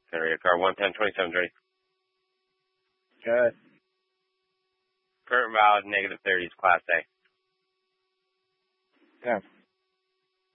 Area car 11027 ready. Good. Current valid -30 is Class A. Yeah.